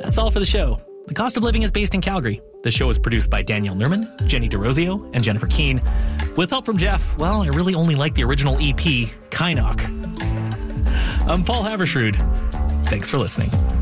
That's all for the show. The Cost of Living is based in Calgary. The show is produced by Danielle Nerman, Jenny DeRosio, and Jennifer Keane. With help from Jeff, well, I really only like the original EP, Kynoch. I'm Paul Havershrud. Thanks for listening.